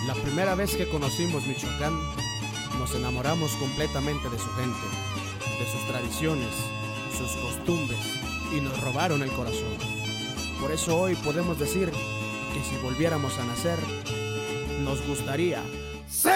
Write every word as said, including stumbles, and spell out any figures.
La primera vez que conocimos Michoacán, nos enamoramos completamente de su gente, de sus tradiciones, sus costumbres, y nos robaron el corazón. Por eso hoy podemos decir que si volviéramos a nacer, nos gustaría